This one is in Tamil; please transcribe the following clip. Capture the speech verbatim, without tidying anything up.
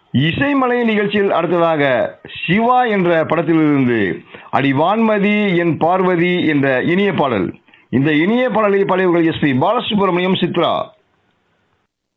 இசைமலை நிகழ்ச்சியில் அடுத்ததாக சிவா என்ற படத்திலிருந்து அடி வான்மதி என் பார்வதி என்ற இனிய பாடல். இந்த இனிய பாடலை பாடியவர்கள் எஸ் பி பாலசுப்ரமணியம், சித்ரா.